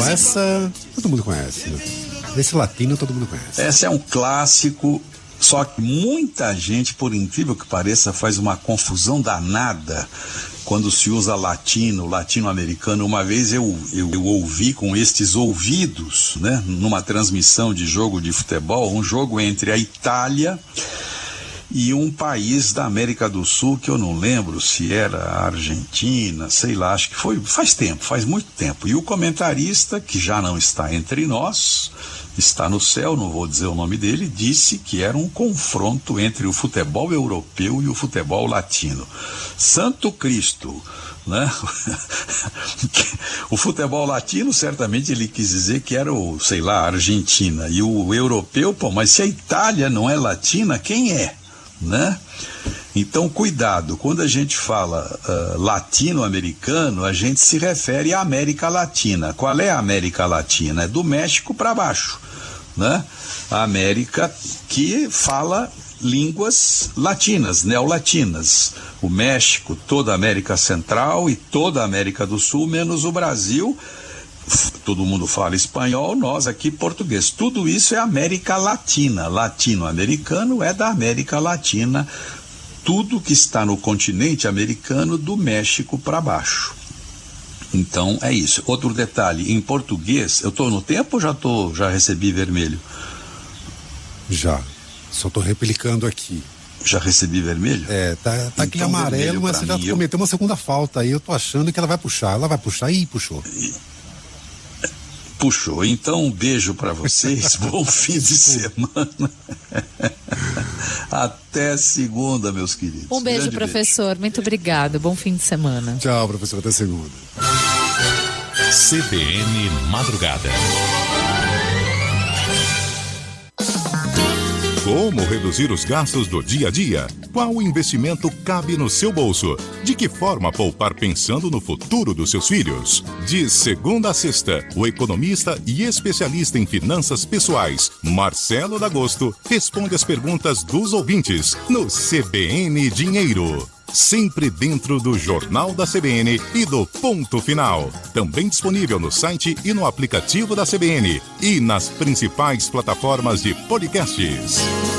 essa todo mundo conhece, né? Esse latino todo mundo conhece. Essa é um clássico, só que muita gente, por incrível que pareça, faz uma confusão danada quando se usa latino-americano. Uma vez eu ouvi com estes ouvidos, né, numa transmissão de jogo de futebol, um jogo entre a Itália e um país da América do Sul, que eu não lembro se era a Argentina, sei lá, acho que foi, faz muito tempo. E o comentarista, que já não está entre nós, está no céu, não vou dizer o nome dele, disse que era um confronto entre o futebol europeu e o futebol latino. Santo Cristo, né? O futebol latino, certamente ele quis dizer que era o, sei lá, a Argentina, e o europeu, pô, mas se a Itália não é latina, quem é, né? Então, cuidado, quando a gente fala latino-americano, a gente se refere à América Latina. Qual é a América Latina? É do México para baixo, né? A América que fala línguas latinas, neolatinas. O México, toda a América Central e toda a América do Sul, menos o Brasil. Todo mundo fala espanhol, nós aqui português. Tudo isso é América Latina. Latino-americano é da América Latina. Tudo que está no continente americano, do México para baixo. Então é isso. Outro detalhe, em português, eu estou no tempo ou já recebi vermelho? Já, só estou replicando aqui. Já recebi vermelho? Tá aqui então, amarelo, mas você já cometeu uma segunda falta aí, eu tô achando que ela vai puxar e puxou. Puxou, então um beijo para vocês, bom fim de semana. Até segunda, meus queridos. Um beijo, professor, muito obrigado, bom fim de semana. Tchau, professor, até segunda. CBN Madrugada. Como reduzir os gastos do dia a dia? Qual investimento cabe no seu bolso? De que forma poupar pensando no futuro dos seus filhos? De segunda a sexta, o economista e especialista em finanças pessoais, Marcelo D'Agosto, responde as perguntas dos ouvintes no CBN Dinheiro. Sempre dentro do Jornal da CBN e do Ponto Final. Também disponível no site e no aplicativo da CBN e nas principais plataformas de podcasts.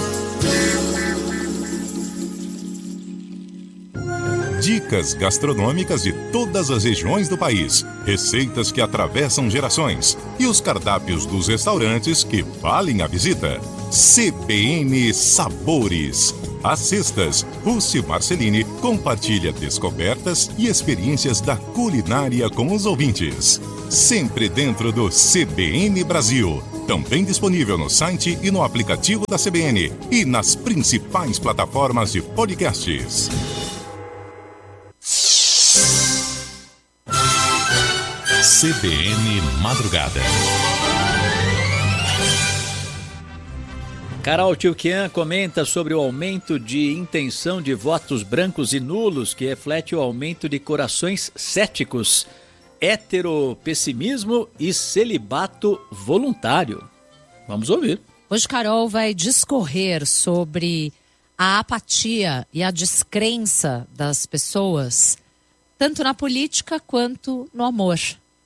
Dicas gastronômicas de todas as regiões do país, receitas que atravessam gerações e os cardápios dos restaurantes que valem a visita. CBN Sabores. Às sextas, Rússi Marcelini compartilha descobertas e experiências da culinária com os ouvintes. Sempre dentro do CBN Brasil. Também disponível no site e no aplicativo da CBN e nas principais plataformas de podcasts. CBN Madrugada. Carol Tchoukian comenta sobre o aumento de intenção de votos brancos e nulos, que reflete o aumento de corações céticos, heteropessimismo e celibato voluntário. Vamos ouvir. Hoje Carol vai discorrer sobre a apatia e a descrença das pessoas, tanto na política quanto no amor.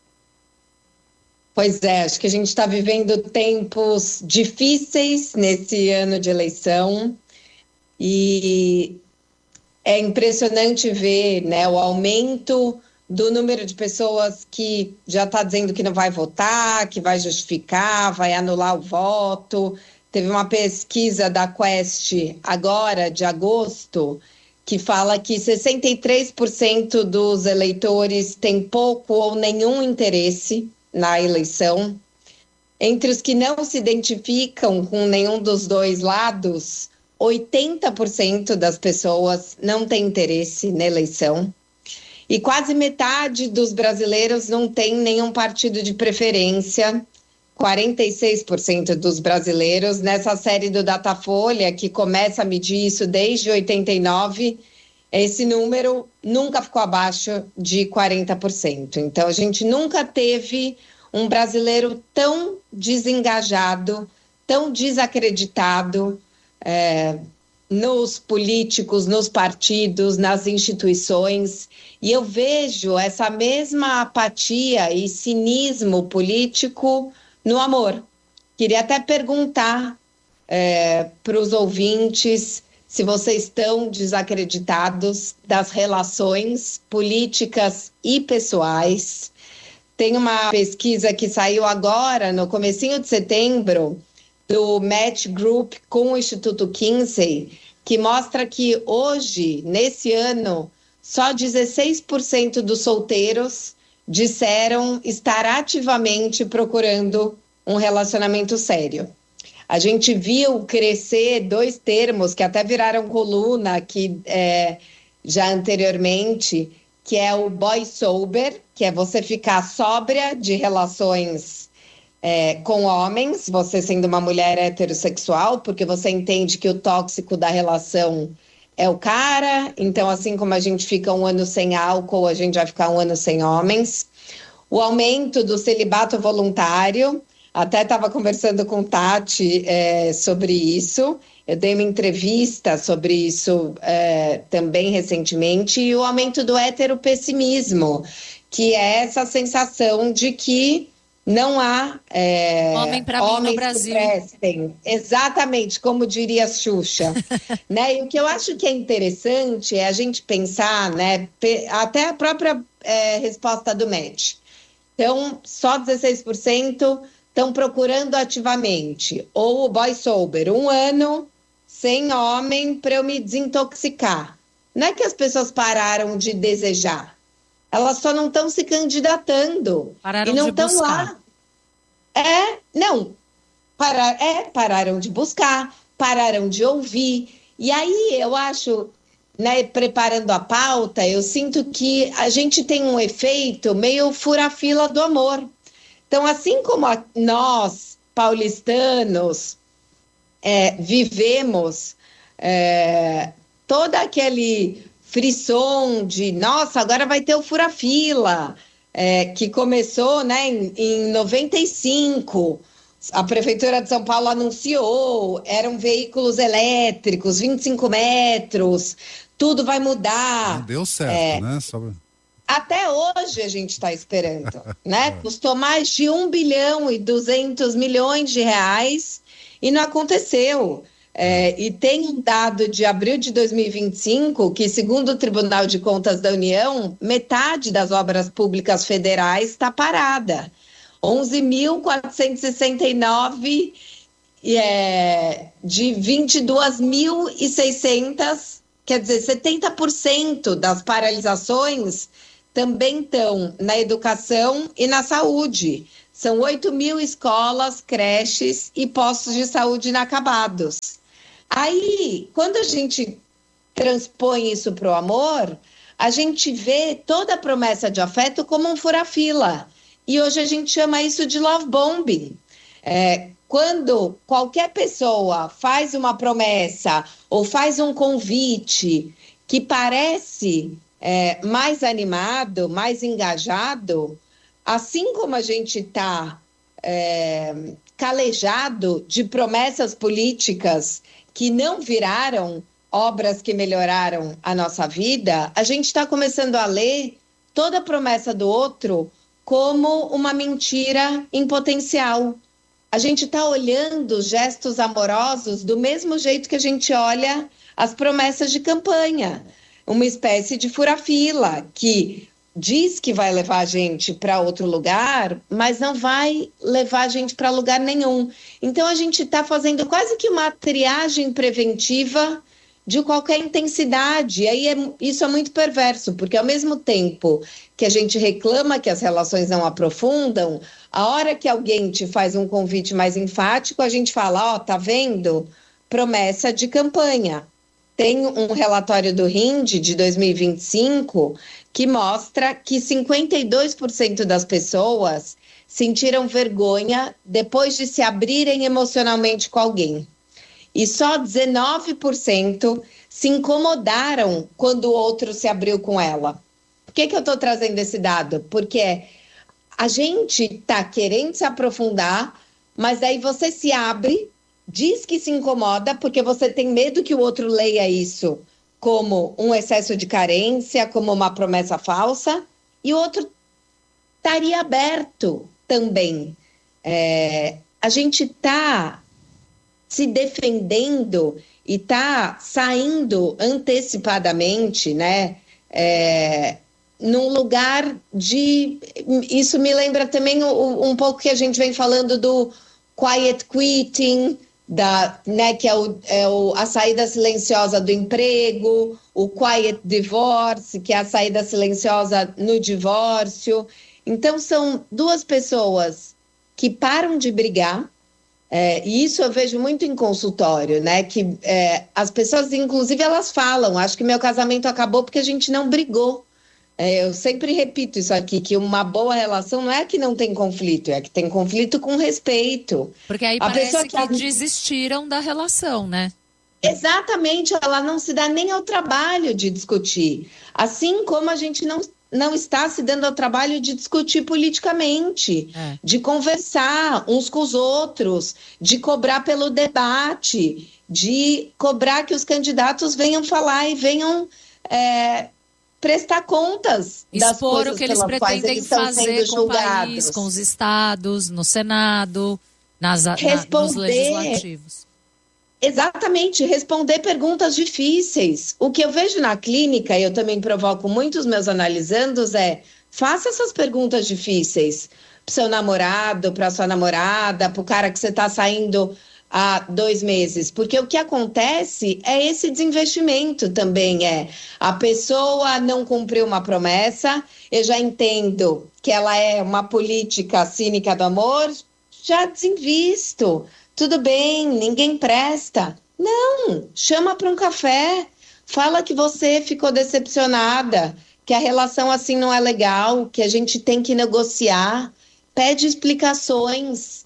Pois é, acho que a gente está vivendo tempos difíceis nesse ano de eleição e é impressionante ver, né, o aumento do número de pessoas que já está dizendo que não vai votar, que vai justificar, vai anular o voto. Teve uma pesquisa da Quest agora, de agosto, que fala que 63% dos eleitores têm pouco ou nenhum interesse na eleição. Entre os que não se identificam com nenhum dos dois lados, 80% das pessoas não têm interesse na eleição. E quase metade dos brasileiros não tem nenhum partido de preferência. 46% dos brasileiros, nessa série do Datafolha, que começa a medir isso desde 89, esse número nunca ficou abaixo de 40%. Então, a gente nunca teve um brasileiro tão desengajado, tão desacreditado nos políticos, nos partidos, nas instituições, e eu vejo essa mesma apatia e cinismo político no amor. Queria até perguntar para os ouvintes se vocês estão desacreditados das relações políticas e pessoais. Tem uma pesquisa que saiu agora, no comecinho de setembro, do Match Group com o Instituto Kinsey, que mostra que hoje, nesse ano, só 16% dos solteiros disseram estar ativamente procurando um relacionamento sério. A gente viu crescer 2 termos que até viraram coluna aqui já anteriormente, que é o boy sober, que é você ficar sóbria de relações com homens, você sendo uma mulher heterossexual, porque você entende que o tóxico da relação é o cara, então assim como a gente fica 1 ano sem álcool, a gente vai ficar 1 ano sem homens. O aumento do celibato voluntário, até estava conversando com Tati sobre isso, eu dei uma entrevista sobre isso também recentemente, e o aumento do heteropessimismo, que é essa sensação de que não há homem para mim no Brasil. Que prestem. Exatamente, como diria a Xuxa. Né? E o que eu acho que é interessante é a gente pensar, né, até a própria resposta do MED. Então, só 16% estão procurando ativamente. Ou o boy sober, 1 ano sem homem para eu me desintoxicar. Não é que as pessoas pararam de desejar. Elas só não estão se candidatando. Pararam e não de estão buscar. lá. Pararam de buscar, pararam de ouvir. E aí eu acho, né, preparando a pauta, eu sinto que a gente tem um efeito meio fura-fila do amor. Então, assim como nós, paulistanos, vivemos todo aquele frisson de, nossa, agora vai ter o fura-fila, que começou, né, em 95, a Prefeitura de São Paulo anunciou, eram veículos elétricos, 25 metros, tudo vai mudar. Não deu certo, né? Até hoje a gente está esperando, né? Custou mais de 1,2 bilhão de reais e não aconteceu. E tem um dado de abril de 2025 que, segundo o Tribunal de Contas da União, metade das obras públicas federais está parada. 11.469 de 22.600, quer dizer, 70% das paralisações também estão na educação e na saúde. São 8.000 escolas, creches e postos de saúde inacabados. Aí, quando a gente transpõe isso para o amor, a gente vê toda a promessa de afeto como um fura-fila. E hoje a gente chama isso de love bombing. Quando qualquer pessoa faz uma promessa ou faz um convite que parece mais animado, mais engajado, assim como a gente está calejado de promessas políticas que não viraram obras que melhoraram a nossa vida, a gente está começando a ler toda a promessa do outro como uma mentira em potencial. A gente está olhando os gestos amorosos do mesmo jeito que a gente olha as promessas de campanha. Uma espécie de fura-fila que diz que vai levar a gente para outro lugar, mas não vai levar a gente para lugar nenhum. Então a gente está fazendo quase que uma triagem preventiva de qualquer intensidade. E aí isso é muito perverso, porque ao mesmo tempo que a gente reclama que as relações não aprofundam, a hora que alguém te faz um convite mais enfático, a gente fala, tá vendo? Promessa de campanha. Tem um relatório do RIND de 2025 que mostra que 52% das pessoas sentiram vergonha depois de se abrirem emocionalmente com alguém. E só 19% se incomodaram quando o outro se abriu com ela. Por que eu estou trazendo esse dado? Porque a gente está querendo se aprofundar, mas daí você se abre, diz que se incomoda porque você tem medo que o outro leia isso como um excesso de carência, como uma promessa falsa, e o outro estaria aberto também. A gente está se defendendo e está saindo antecipadamente, né? Num lugar de... Isso me lembra também um pouco que a gente vem falando do quiet quitting, né, que a saída silenciosa do emprego, o quiet divorce, que é a saída silenciosa no divórcio. Então, são duas pessoas que param de brigar, e isso eu vejo muito em consultório, né, que as pessoas, inclusive, elas falam, acho que meu casamento acabou porque a gente não brigou. Eu sempre repito isso aqui, que uma boa relação não é que não tem conflito, é que tem conflito com respeito. Porque aí parece que desistiram da relação, né? Exatamente, ela não se dá nem ao trabalho de discutir. Assim como a gente não está se dando ao trabalho de discutir politicamente, de conversar uns com os outros, de cobrar pelo debate, de cobrar que os candidatos venham falar e venham... prestar contas das expor coisas o que eles pretendem fazer com o país, com os estados, no Senado, nos legislativos. Exatamente, responder perguntas difíceis. O que eu vejo na clínica, e eu também provoco muitos meus analisandos, faça essas perguntas difíceis para o seu namorado, para a sua namorada, para o cara que você está saindo há 2 meses, porque o que acontece é esse desinvestimento também, a pessoa não cumpriu uma promessa, eu já entendo que ela é uma política cínica do amor, já desinvisto, tudo bem, ninguém presta. Não, chama para um café, fala que você ficou decepcionada, que a relação assim não é legal, que a gente tem que negociar, pede explicações.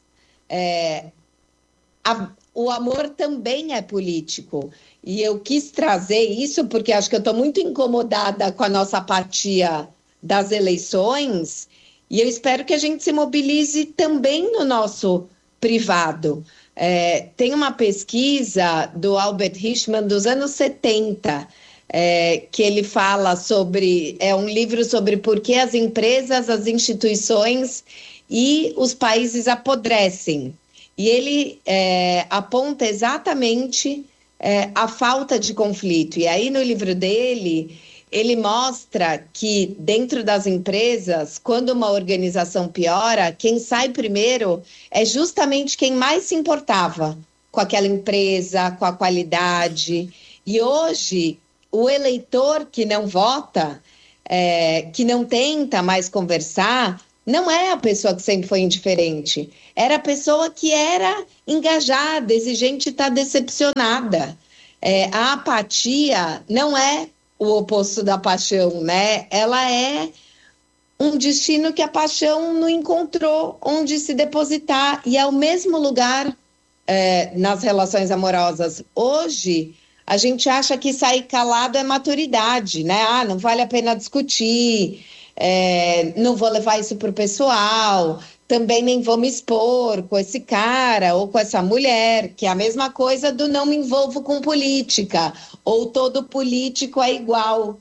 O amor também é político. E eu quis trazer isso porque acho que eu estou muito incomodada com a nossa apatia das eleições e eu espero que a gente se mobilize também no nosso privado. Tem uma pesquisa do Albert Hirschman dos anos 70, que ele fala sobre... É um livro sobre por que as empresas, as instituições e os países apodrecem. E ele aponta exatamente a falta de conflito. E aí, no livro dele, ele mostra que, dentro das empresas, quando uma organização piora, quem sai primeiro é justamente quem mais se importava com aquela empresa, com a qualidade. E hoje, o eleitor que não vota, que não tenta mais conversar, não é a pessoa que sempre foi indiferente. Era a pessoa que era engajada, exigente e está decepcionada. A apatia não é o oposto da paixão, né? Ela é um destino que a paixão não encontrou onde se depositar. E é o mesmo lugar nas relações amorosas. Hoje, a gente acha que sair calado é maturidade, né? Não vale a pena discutir, não vou levar isso para o pessoal, também nem vou me expor com esse cara ou com essa mulher, que é a mesma coisa do não me envolvo com política, ou todo político é igual.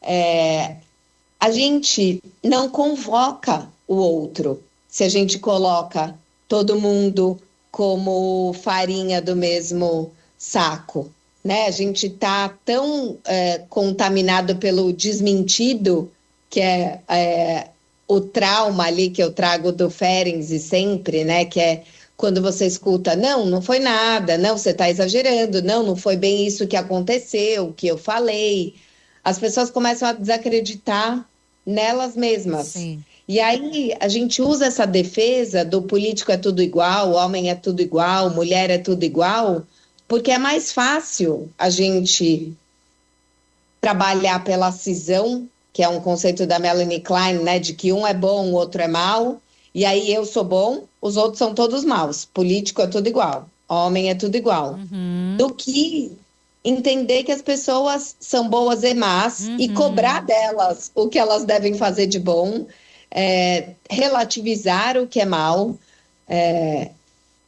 A gente não convoca o outro se a gente coloca todo mundo como farinha do mesmo saco, né? A gente está tão contaminado pelo desmentido, que é o trauma ali que eu trago do Ferenczi sempre, né? Que é quando você escuta, não foi nada, não, você está exagerando, não foi bem isso que aconteceu, que eu falei. As pessoas começam a desacreditar nelas mesmas. Sim. E aí a gente usa essa defesa do político é tudo igual, homem é tudo igual, mulher é tudo igual, porque é mais fácil a gente trabalhar pela cisão, que é um conceito da Melanie Klein, né, de que um é bom, o outro é mau, e aí eu sou bom, os outros são todos maus. Político é tudo igual, homem é tudo igual. Do que entender que as pessoas são boas e más e cobrar delas o que elas devem fazer de bom, relativizar o que é mal,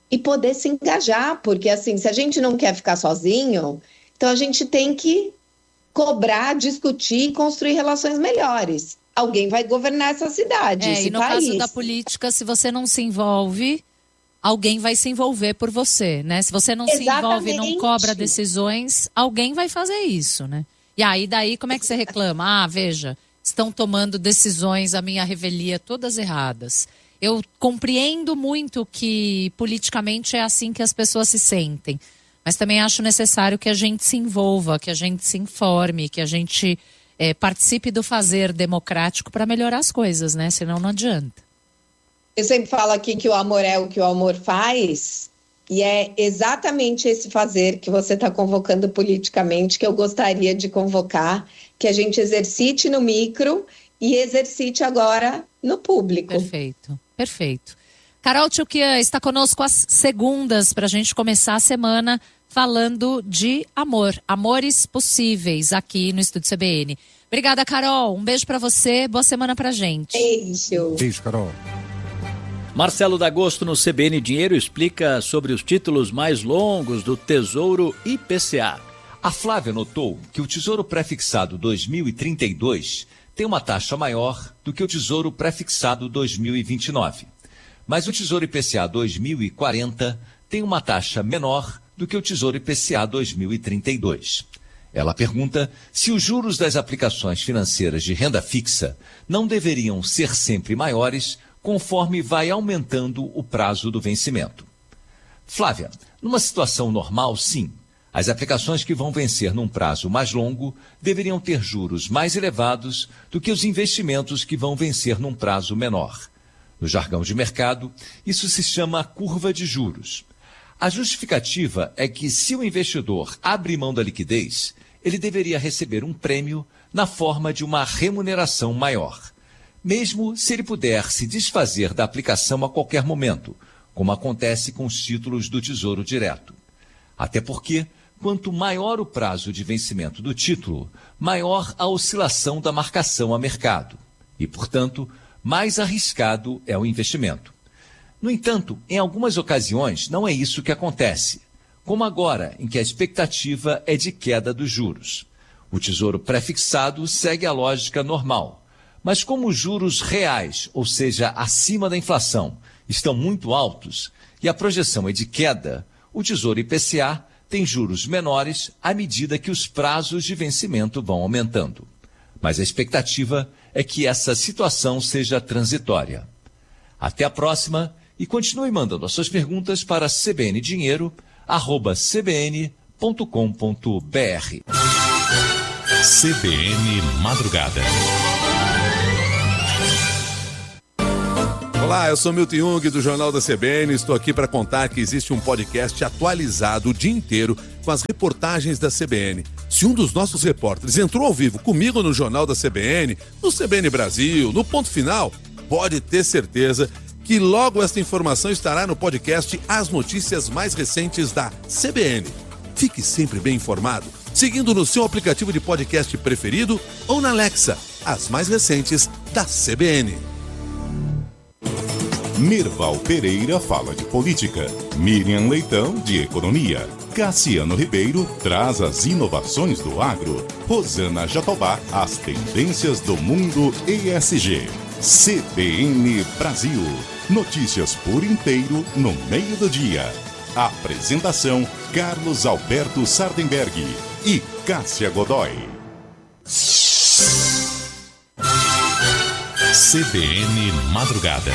e poder se engajar, porque assim, se a gente não quer ficar sozinho, então a gente tem que cobrar, discutir e construir relações melhores. Alguém vai governar essa cidade, esse e no país. caso da política, se você não se envolve, alguém vai se envolver por você, né? Se você não se envolve e não cobra decisões, alguém vai fazer isso, né? E aí, daí, como é que você reclama? Ah, veja, estão tomando decisões à minha revelia todas erradas. Eu compreendo muito que politicamente é assim que as pessoas se sentem, mas também acho necessário que a gente se envolva, que a gente se informe, que a gente participe do fazer democrático para melhorar as coisas, né? Senão não adianta. Eu sempre falo aqui que o amor é o que o amor faz, e é exatamente esse fazer que você está convocando politicamente que eu gostaria de convocar, que a gente exercite no micro e exercite agora no público. Perfeito, perfeito. Carol Tchoukian está conosco às segundas para a gente começar a semana falando de amor, amores possíveis aqui no Estúdio CBN. Obrigada, Carol. Um beijo para você, boa semana pra gente. Beijo. Beijo, Carol. Marcelo D'Agosto no CBN Dinheiro explica sobre os títulos mais longos do Tesouro IPCA. A Flávia notou que o Tesouro Prefixado 2032 tem uma taxa maior do que o Tesouro Prefixado 2029. Mas o Tesouro IPCA 2040 tem uma taxa menor do que o Tesouro IPCA 2032. Ela pergunta se os juros das aplicações financeiras de renda fixa não deveriam ser sempre maiores conforme vai aumentando o prazo do vencimento. Flávia, numa situação normal, sim. As aplicações que vão vencer num prazo mais longo deveriam ter juros mais elevados do que os investimentos que vão vencer num prazo menor. No jargão de mercado, isso se chama curva de juros. A justificativa é que se o investidor abre mão da liquidez, ele deveria receber um prêmio na forma de uma remuneração maior, mesmo se ele puder se desfazer da aplicação a qualquer momento, como acontece com os títulos do Tesouro Direto. Até porque, quanto maior o prazo de vencimento do título, maior a oscilação da marcação a mercado e, portanto, mais arriscado é o investimento. No entanto, em algumas ocasiões, não é isso que acontece, como agora, em que a expectativa é de queda dos juros. O Tesouro Prefixado segue a lógica normal, mas como os juros reais, ou seja, acima da inflação, estão muito altos e a projeção é de queda, o Tesouro IPCA tem juros menores à medida que os prazos de vencimento vão aumentando. Mas a expectativa é que essa situação seja transitória. Até a próxima e continue mandando as suas perguntas para cbndinheiro@cbn.com.br. CBN Madrugada. Olá, eu sou Milton Jung do Jornal da CBN. Estou aqui para contar que existe um podcast atualizado o dia inteiro com as reportagens da CBN. Se um dos nossos repórteres entrou ao vivo comigo no Jornal da CBN, no CBN Brasil, no Ponto Final, pode ter certeza que logo esta informação estará no podcast As Notícias Mais Recentes da CBN. Fique sempre bem informado, seguindo no seu aplicativo de podcast preferido ou na Alexa, as mais recentes da CBN. Mirval Pereira fala de política, Miriam Leitão de economia, Cassiano Ribeiro traz as inovações do agro, Rosana Jatobá as tendências do mundo ESG. CBN Brasil. Notícias por inteiro no meio do dia. Apresentação: Carlos Alberto Sardenberg e Cássia Godoy. CBN Madrugada.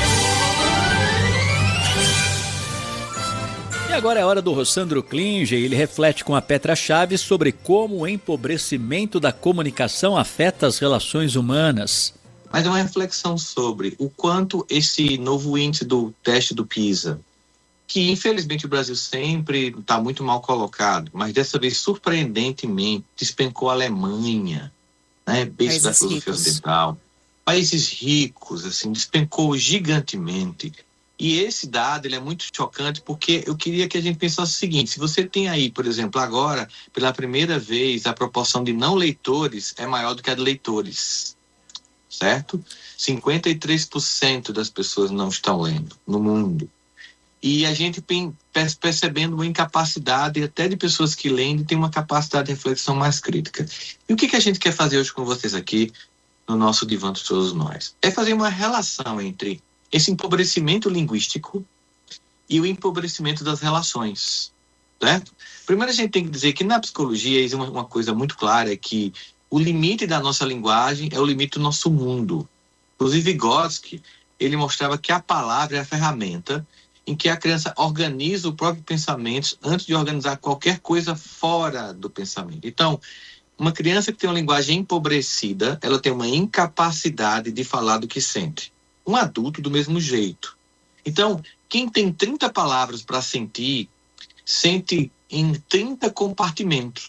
E agora é hora do Rossandro Klinger. Ele reflete com a Petra Chaves sobre como o empobrecimento da comunicação afeta as relações humanas. Mas é uma reflexão sobre o quanto esse novo índice do teste do PISA, que infelizmente o Brasil sempre está muito mal colocado, mas dessa vez, surpreendentemente, despencou a Alemanha, né, berço da filosofia ocidental. Países ricos, assim, despencou gigantemente. E esse dado ele é muito chocante porque eu queria que a gente pensasse o seguinte: se você tem aí, por exemplo, agora, pela primeira vez, a proporção de não leitores é maior do que a de leitores. Certo? 53% das pessoas não estão lendo no mundo. E a gente percebendo uma incapacidade até de pessoas que leem de ter uma capacidade de reflexão mais crítica. E o que a gente quer fazer hoje com vocês aqui no nosso Divã de Todos Nós? É fazer uma relação entre esse empobrecimento linguístico e o empobrecimento das relações, certo? Primeiro a gente tem que dizer que na psicologia existe uma coisa muito clara, é que o limite da nossa linguagem é o limite do nosso mundo. Inclusive Vygotsky, ele mostrava que a palavra é a ferramenta em que a criança organiza o próprio pensamento antes de organizar qualquer coisa fora do pensamento. Então, uma criança que tem uma linguagem empobrecida, ela tem uma incapacidade de falar do que sente. Um adulto, do mesmo jeito. Então, quem tem 30 palavras para sentir, sente em 30 compartimentos.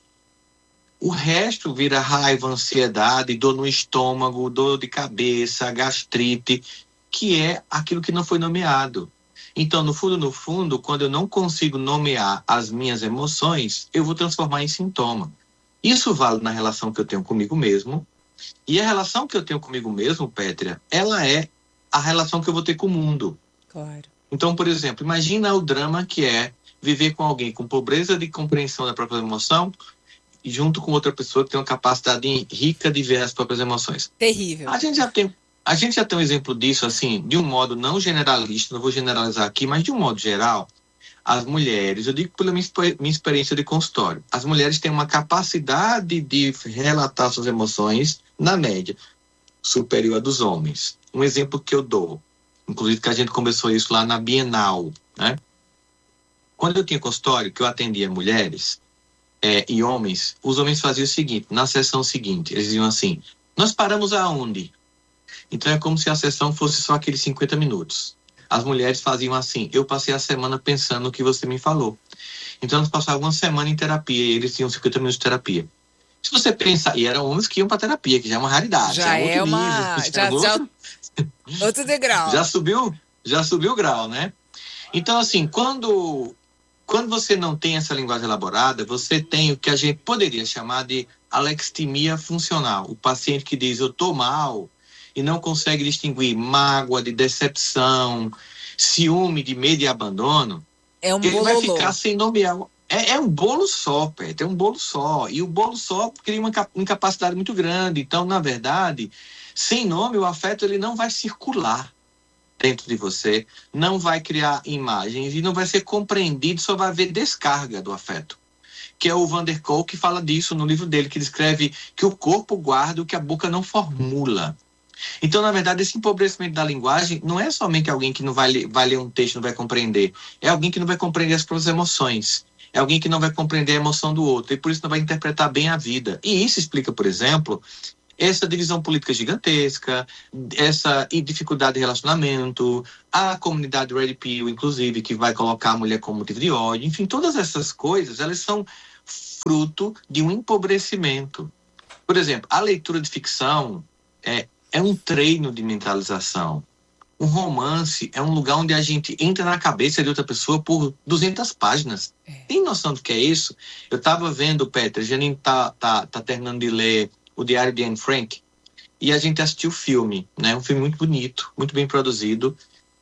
O resto vira raiva, ansiedade, dor no estômago, dor de cabeça, gastrite, que é aquilo que não foi nomeado. Então, no fundo, quando eu não consigo nomear as minhas emoções, eu vou transformar em sintoma. Isso vale na relação que eu tenho comigo mesmo. E a relação que eu tenho comigo mesmo, Pétria, ela é a relação que eu vou ter com o mundo. Claro. Então, por exemplo, imagina o drama que é viver com alguém com pobreza de compreensão da própria emoção e junto com outra pessoa que tem uma capacidade rica de ver as próprias emoções. Terrível. A gente já tem um exemplo disso, assim, de um modo não generalista, não vou generalizar aqui, mas de um modo geral, as mulheres, eu digo pela minha experiência de consultório, as mulheres têm uma capacidade de relatar suas emoções, na média, superior à dos homens. Um exemplo que eu dou, inclusive que a gente conversou isso lá na Bienal, né? Quando eu tinha consultório, que eu atendia mulheres e homens, os homens faziam o seguinte, na sessão seguinte, eles diziam assim, nós paramos aonde? Então é como se a sessão fosse só aqueles 50 minutos. As mulheres faziam assim, eu passei a semana pensando no que você me falou. Então elas passavam uma semana em terapia e eles tinham 50 minutos de terapia. Se você pensar, e eram homens que iam para terapia, que já é uma raridade. Já é uma... outro degrau. Já subiu o grau, né? Então assim, quando você não tem essa linguagem elaborada, você tem o que a gente poderia chamar de alexithymia funcional. O paciente que diz, eu estou mal, e não consegue distinguir mágoa de decepção, ciúme de medo e abandono, é um ele bololô. vai ficar sem nomear. É um bolo só, Pet, é um bolo só. E o bolo só cria uma incapacidade muito grande. Então, na verdade, sem nome, o afeto ele não vai circular dentro de você, não vai criar imagens e não vai ser compreendido, só vai haver descarga do afeto. Que é o Van der Kolk que fala disso no livro dele, que descreve que o corpo guarda o que a boca não formula. Então, na verdade, esse empobrecimento da linguagem não é somente alguém que não vai ler um texto, não vai compreender. É alguém que não vai compreender as próprias emoções. É alguém que não vai compreender a emoção do outro. E por isso não vai interpretar bem a vida. E isso explica, por exemplo, essa divisão política gigantesca, essa dificuldade de relacionamento, a comunidade Red Pill, inclusive, que vai colocar a mulher como motivo de ódio. Enfim, todas essas coisas, elas são fruto de um empobrecimento. Por exemplo, a leitura de ficção é um treino de mentalização. Um romance é um lugar onde a gente entra na cabeça de outra pessoa por 200 páginas. Tem noção do que é isso? Eu estava vendo, Petra, a Janine tá terminando de ler O Diário de Anne Frank, e a gente assistiu o filme, né? Um filme muito bonito, muito bem produzido.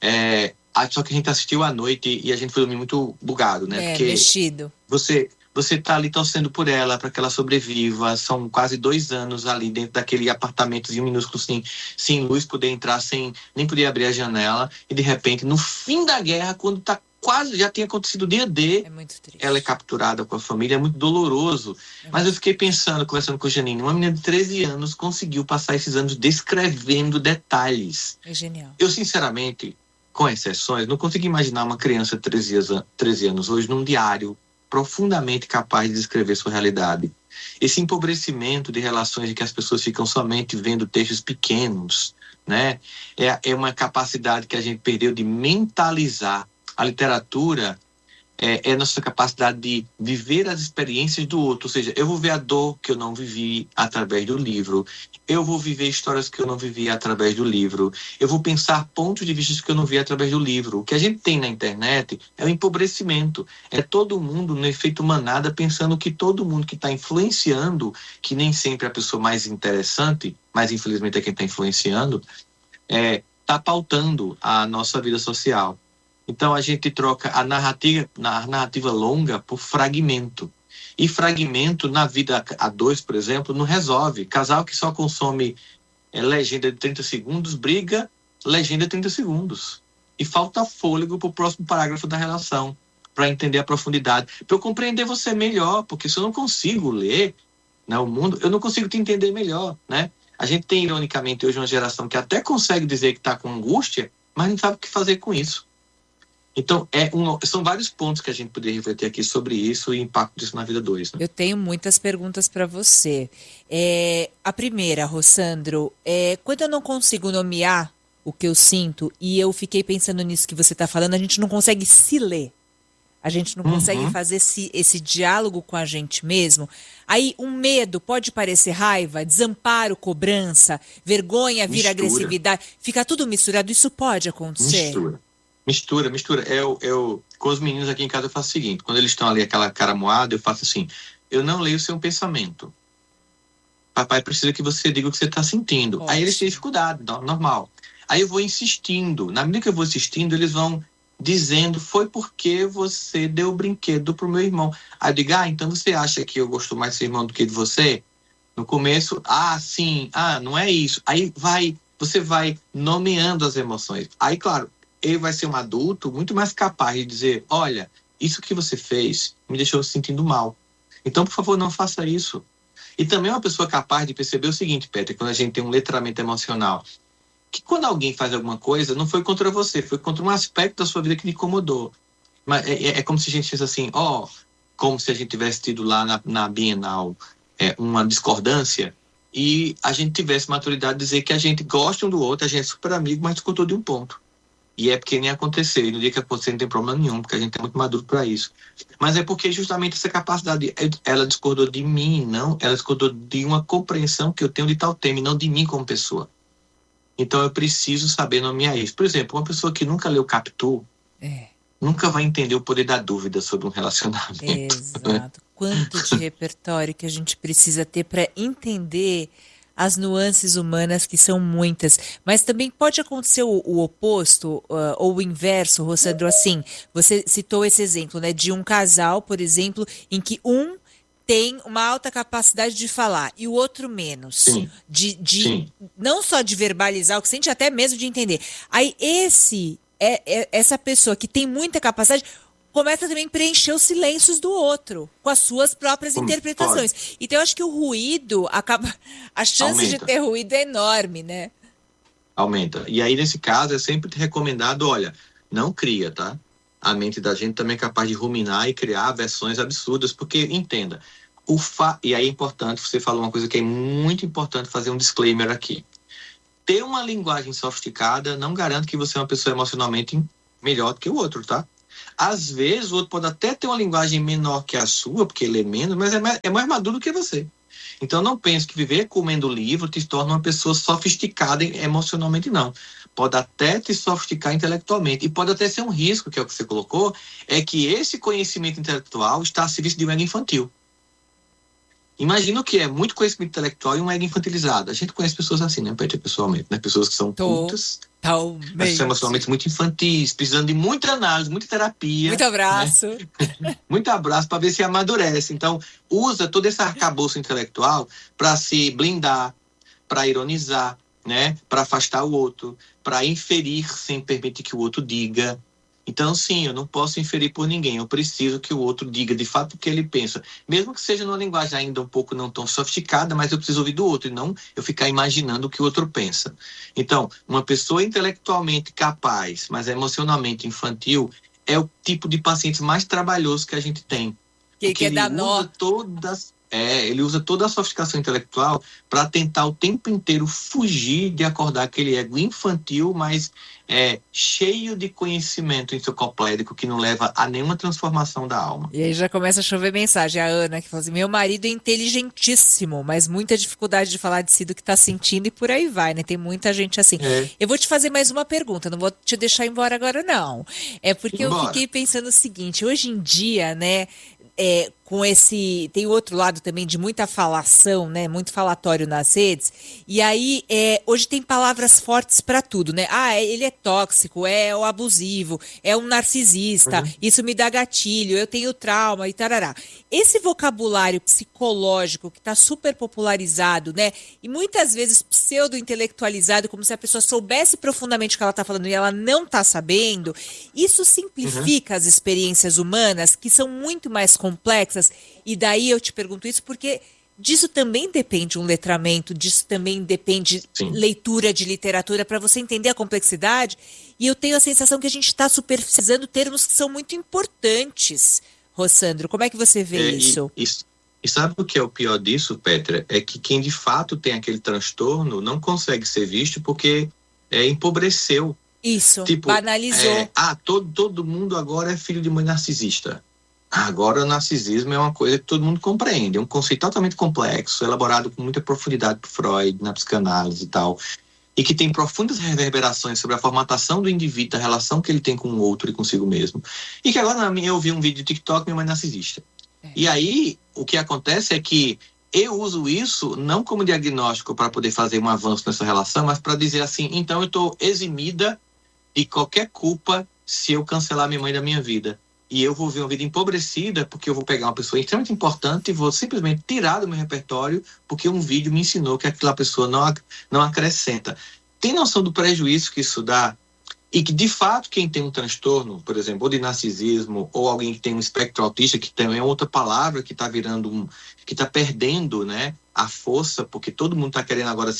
Só que a gente assistiu à noite e a gente foi dormir muito bugado, né? Porque mexido. Você tá ali torcendo por ela, para que ela sobreviva. São quase 2 anos ali dentro daquele apartamentozinho minúsculo, sem luz, poder entrar, sem nem poder abrir a janela. E de repente, no fim da guerra, quando tá quase, já tinha acontecido o dia D, ela é capturada com a família, é muito doloroso. Mas eu fiquei pensando, conversando com a Janine, uma menina de 13 anos conseguiu passar esses anos descrevendo detalhes. É genial. Eu, sinceramente, com exceções, não consigo imaginar uma criança de 13 anos hoje num diário profundamente capaz de descrever sua realidade. Esse empobrecimento de relações em que as pessoas ficam somente vendo textos pequenos, né? É uma capacidade que a gente perdeu de mentalizar. A literatura é a nossa capacidade de viver as experiências do outro, ou seja, eu vou ver a dor que eu não vivi através do livro, eu vou viver histórias que eu não vivi através do livro, eu vou pensar pontos de vista que eu não vi através do livro. O que a gente tem na internet é o empobrecimento, é todo mundo no efeito manada pensando que todo mundo que está influenciando, que nem sempre é a pessoa mais interessante, mas infelizmente é quem está influenciando, está pautando a nossa vida social. Então a gente troca a narrativa longa por fragmento. E fragmento na vida a dois, por exemplo, não resolve. Casal que só consome legenda de 30 segundos, briga, legenda de 30 segundos. E falta fôlego para o próximo parágrafo da relação, para entender a profundidade, para eu compreender você melhor, porque se eu não consigo ler, né, o mundo, eu não consigo te entender melhor, né? A gente tem, ironicamente, hoje uma geração que até consegue dizer que está com angústia, mas não sabe o que fazer com isso. Então, são vários pontos que a gente poderia refletir aqui sobre isso e o impacto disso na vida 2. Né? Eu tenho muitas perguntas para você. A primeira, Rossandro, quando eu não consigo nomear o que eu sinto, e eu fiquei pensando nisso que você está falando, a gente não consegue se ler. A gente não consegue fazer esse diálogo com a gente mesmo. Aí um medo pode parecer raiva, desamparo, cobrança, vergonha, agressividade. Fica tudo misturado. Isso pode acontecer? Mistura. Eu, com os meninos aqui em casa, eu faço o seguinte. Quando eles estão ali, aquela cara moada, eu faço assim. Eu não leio o seu pensamento. Papai precisa que você diga o que você está sentindo. Ótimo. Aí eles têm dificuldade, normal. Aí eu vou insistindo. Na medida que eu vou insistindo, eles vão dizendo, foi porque você deu o brinquedo pro meu irmão. Aí eu digo, então você acha que eu gosto mais do seu irmão do que de você? No começo, sim, não é isso. Aí você vai nomeando as emoções. Aí, claro, ele vai ser um adulto muito mais capaz de dizer, olha, isso que você fez me deixou sentindo mal. Então, por favor, não faça isso. E também é uma pessoa capaz de perceber o seguinte, Peter, quando a gente tem um letramento emocional, que quando alguém faz alguma coisa, não foi contra você, foi contra um aspecto da sua vida que lhe incomodou. Mas é como se a gente fizesse assim, como se a gente tivesse tido lá na Bienal uma discordância e a gente tivesse maturidade de dizer que a gente gosta um do outro, a gente é super amigo, mas discordou de um ponto. E é porque nem aconteceu, e no dia que acontecer não tem problema nenhum, porque a gente é muito maduro para isso. Mas é porque justamente essa capacidade, ela discordou de mim, não, ela discordou de uma compreensão que eu tenho de tal tema, e não de mim como pessoa. Então eu preciso saber nomear isso. Por exemplo, uma pessoa que nunca leu Capitu, nunca vai entender o poder da dúvida sobre um relacionamento. Exato. Quanto de repertório que a gente precisa ter para entender as nuances humanas, que são muitas. Mas também pode acontecer o oposto, ou o inverso, Rossandro, assim, você citou esse exemplo, né, de um casal, por exemplo, em que um tem uma alta capacidade de falar e o outro menos. Sim. Sim. Não só de verbalizar o que sente, até mesmo de entender. Aí essa pessoa que tem muita capacidade começa também a preencher os silêncios do outro com as suas próprias interpretações. Pode. Então eu acho que o ruído acaba... A chance de ter ruído é enorme, né? Aumenta. E aí, nesse caso, é sempre recomendado, olha, não cria, tá? A mente da gente também é capaz de ruminar e criar versões absurdas, porque, entenda, e aí é importante, você falou uma coisa que é muito importante fazer um disclaimer aqui. Ter uma linguagem sofisticada não garante que você é uma pessoa emocionalmente melhor do que o outro, tá? Às vezes, o outro pode até ter uma linguagem menor que a sua, porque ele é menos, mas é mais maduro do que você. Então, não pense que viver comendo livro te torna uma pessoa sofisticada emocionalmente, não. Pode até te sofisticar intelectualmente. E pode até ser um risco, que é o que você colocou, é que esse conhecimento intelectual está a serviço de um ego infantil. Imagina o que é muito conhecimento intelectual e um ego infantilizado. A gente conhece pessoas assim, né, Peter, pessoalmente, né? Pessoas que são cultas, mas são emocionalmente muito infantis, precisando de muita análise, muita terapia. Muito abraço. Né? Muito abraço para ver se amadurece. Então, usa todo esse arcabouço intelectual para se blindar, para ironizar, né? Para afastar o outro, para inferir sem permitir que o outro diga. Então, sim, eu não posso inferir por ninguém. Eu preciso que o outro diga de fato o que ele pensa. Mesmo que seja numa linguagem ainda um pouco não tão sofisticada, mas eu preciso ouvir do outro e não eu ficar imaginando o que o outro pensa. Então, uma pessoa intelectualmente capaz, mas emocionalmente infantil, é o tipo de paciente mais trabalhoso que a gente tem. Que dá nó. Ele usa toda a sofisticação intelectual para tentar o tempo inteiro fugir de acordar aquele ego infantil, mas cheio de conhecimento enciclopédico que não leva a nenhuma transformação da alma. E aí já começa a chover mensagem. A Ana que fala assim, meu marido é inteligentíssimo, mas muita dificuldade de falar de si do que está sentindo e por aí vai, né? Tem muita gente assim. Eu vou te fazer mais uma pergunta, não vou te deixar embora agora não. É porque eu fiquei pensando o seguinte, hoje em dia, né, com esse... Tem outro lado também de muita falação, né? Muito falatório nas redes. E aí, hoje tem palavras fortes para tudo, né? Ele é tóxico, é o abusivo, é um narcisista, isso me dá gatilho, eu tenho trauma e tarará. Esse vocabulário psicológico que está super popularizado, né? E muitas vezes pseudo-intelectualizado, como se a pessoa soubesse profundamente o que ela está falando e ela não está sabendo, isso simplifica as experiências humanas, que são muito mais complexas. E daí eu te pergunto isso porque disso também depende um letramento, disso também depende leitura de literatura para você entender a complexidade. E eu tenho a sensação que a gente está superficializando termos que são muito importantes. Rossandro, como é que você vê isso? E sabe o que é o pior disso, Petra? É que quem de fato tem aquele transtorno não consegue ser visto porque empobreceu. Isso, tipo, banalizou. Todo mundo agora é filho de mãe narcisista. Agora o narcisismo é uma coisa que todo mundo compreende. É um conceito totalmente complexo, elaborado com muita profundidade por Freud, na psicanálise e tal. E que tem profundas reverberações sobre a formatação do indivíduo, da relação que ele tem com o outro e consigo mesmo. E que agora eu vi um vídeo do TikTok, minha mãe narcisista. E aí, o que acontece é que eu uso isso não como diagnóstico para poder fazer um avanço nessa relação, mas para dizer assim, então eu estou eximida de qualquer culpa se eu cancelar minha mãe da minha vida. E eu vou ver uma vida empobrecida porque eu vou pegar uma pessoa extremamente importante e vou simplesmente tirar do meu repertório porque um vídeo me ensinou que aquela pessoa não acrescenta. Tem noção do prejuízo que isso dá? E que, de fato, quem tem um transtorno, por exemplo, ou de narcisismo, ou alguém que tem um espectro autista, que também é outra palavra que está virando que está perdendo, né, a força, porque todo mundo está querendo agora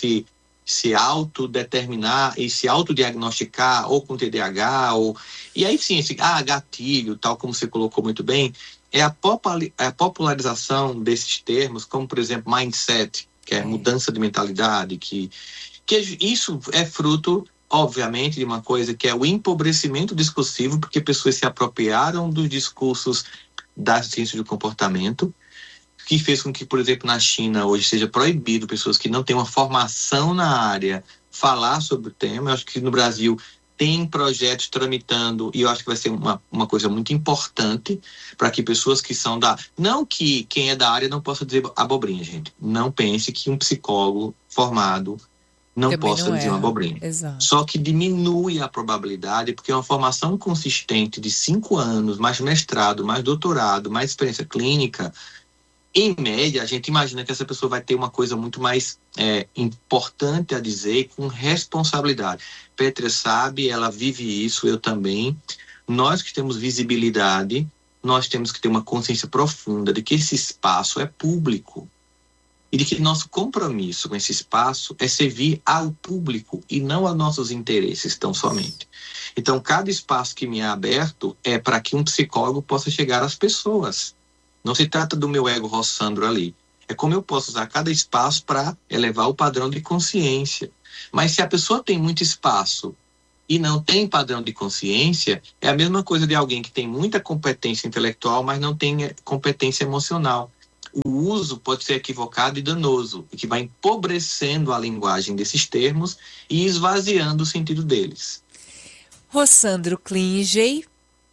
se autodeterminar e se autodiagnosticar, ou com TDAH, e aí sim, gatilho, tal como você colocou muito bem, é a popularização desses termos, como, por exemplo, mindset, que é mudança de mentalidade, que isso é fruto, obviamente, de uma coisa que é o empobrecimento discursivo, porque pessoas se apropriaram dos discursos da ciência do comportamento, que fez com que, por exemplo, na China hoje seja proibido pessoas que não têm uma formação na área falar sobre o tema. Eu acho que no Brasil tem projetos tramitando e eu acho que vai ser uma coisa muito importante para que pessoas que são não que quem é da área não possa dizer abobrinha, gente. Não pense que um psicólogo formado não possa dizer uma abobrinha. Exato. Só que diminui a probabilidade, porque uma formação consistente de 5 anos, mais mestrado, mais doutorado, mais experiência clínica, em média, a gente imagina que essa pessoa vai ter uma coisa muito mais importante a dizer, com responsabilidade. Petra sabe, ela vive isso, eu também. Nós que temos visibilidade, nós temos que ter uma consciência profunda de que esse espaço é público e de que nosso compromisso com esse espaço é servir ao público e não a nossos interesses tão somente. Então, cada espaço que me é aberto é para que um psicólogo possa chegar às pessoas. Não se trata do meu ego Rossandro ali. É como eu posso usar cada espaço para elevar o padrão de consciência. Mas se a pessoa tem muito espaço e não tem padrão de consciência, é a mesma coisa de alguém que tem muita competência intelectual, mas não tem competência emocional. O uso pode ser equivocado e danoso, e que vai empobrecendo a linguagem desses termos e esvaziando o sentido deles. Rossandro Klinge,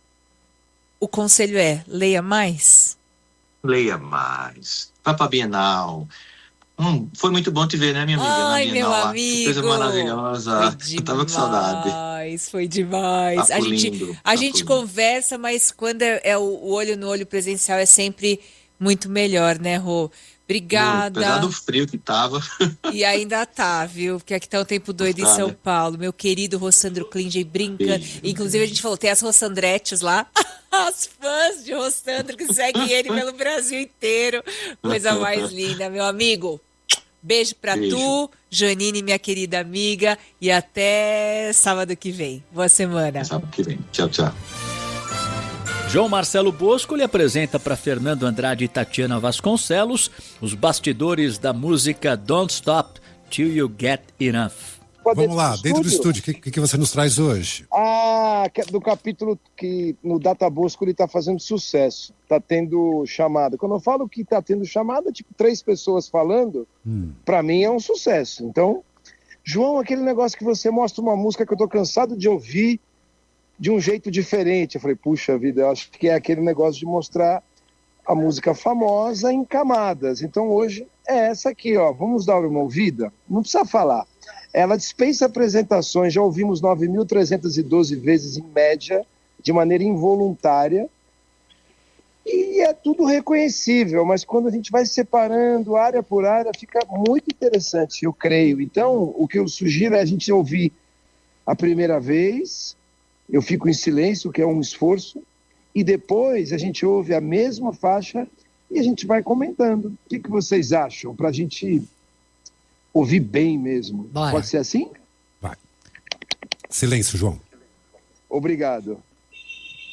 o conselho é: leia mais? Leia mais. Vá para a Bienal. Foi muito bom te ver, né, minha amiga? Ai, na Bienal, meu amigo. Que coisa maravilhosa. Eu tava com saudade. Foi demais. Tá a gente conversa, mas quando é o olho no olho presencial é sempre muito melhor, né, Rô? Obrigada. Apesar do frio que tava. E ainda tá, viu? Porque aqui tá um tempo doido em São Paulo. Meu querido Rossandro Klinge brinca. Inclusive, a gente falou, tem as Rossandretes lá. As fãs de Rossandro que seguem ele pelo Brasil inteiro. Coisa mais linda, meu amigo. Beijo pra tu, Janine, minha querida amiga. E até sábado que vem. Boa semana. Sábado que vem. Tchau, tchau. João Marcelo Bosco lhe apresenta para Fernando Andrade e Tatiana Vasconcelos os bastidores da música Don't Stop Till You Get Enough. Vamos lá, dentro do estúdio, o que você nos traz hoje? Do capítulo que no Data Bosco ele está fazendo sucesso, está tendo chamada. Quando eu falo que está tendo chamada, tipo 3 pessoas falando, para mim é um sucesso. Então, João, aquele negócio que você mostra uma música que eu estou cansado de ouvir, de um jeito diferente. Eu falei, puxa vida, eu acho que é aquele negócio de mostrar a música famosa em camadas. Então hoje é essa aqui, ó. Vamos dar uma ouvida? Não precisa falar. Ela dispensa apresentações, já ouvimos 9.312 vezes em média, de maneira involuntária. E é tudo reconhecível, mas quando a gente vai separando área por área, fica muito interessante, eu creio. Então, o que eu sugiro é a gente ouvir a primeira vez, eu fico em silêncio, que é um esforço, e depois a gente ouve a mesma faixa e a gente vai comentando. O que vocês acham? Para a gente ouvir bem mesmo. Bora. Pode ser assim? Vai. Silêncio, João. Obrigado.